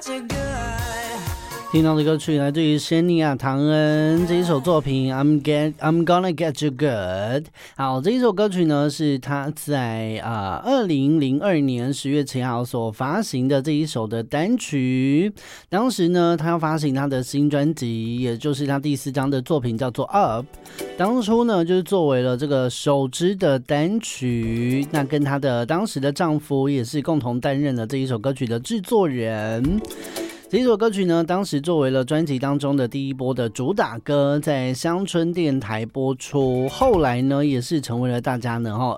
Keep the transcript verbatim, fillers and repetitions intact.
听到的歌曲来自于仙尼亚唐恩这一首作品 I'm, get, I'm Gonna Get You Good。 好，这一首歌曲呢是他在啊二零零二年十月七号所发行的这一首的单曲。当时呢他要发行他的新专辑，也就是他第四张的作品叫做 Up。 当初呢就是作为了这个首支的单曲，那跟他的当时的丈夫也是共同担任了这一首歌曲的制作人。这一首歌曲呢，当时作为了专辑当中的第一波的主打歌，在乡村电台播出。后来呢，也是成为了大家呢